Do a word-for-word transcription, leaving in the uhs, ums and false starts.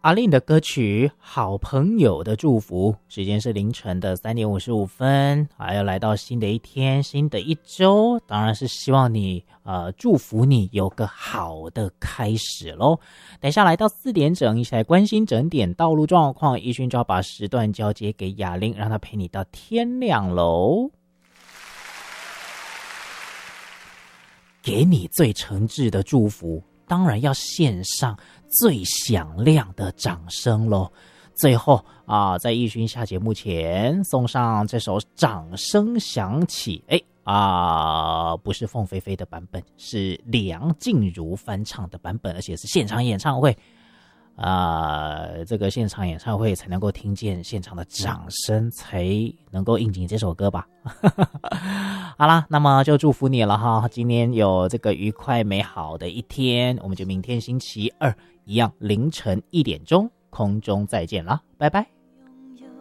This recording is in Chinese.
阿令的歌曲《好朋友的祝福》，时间是凌晨的三点五十五分，还要来到新的一天，新的一周，当然是希望你呃祝福你有个好的开始咯。等一下来到四点整，一起来关心整点道路状况，一勋就要把时段交接给雅玲，让她陪你到天亮咯。给你最诚挚的祝福，当然要献上最响亮的掌声咯。最后啊，在奕勋下节目前送上这首掌声响起，哎啊，不是凤飞飞的版本，是梁静茹翻唱的版本，而且是现场演唱会啊，这个现场演唱会才能够听见现场的掌声，才能够应景这首歌吧。好啦，那么就祝福你了哈，今天有这个愉快美好的一天，我们就明天星期二一样凌晨一点钟空中再见啦，拜拜。